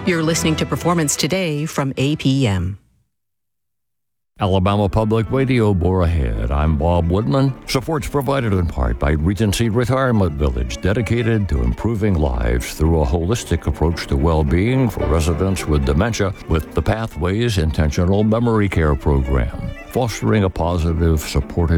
You're listening to Performance Today from APM. Alabama Public Radio bore ahead. I'm Bob Woodman. Support's provided in part by Regency Retirement Village, dedicated to improving lives through a holistic approach to well-being for residents with dementia with the Pathways Intentional Memory Care Program, fostering a positive, supportive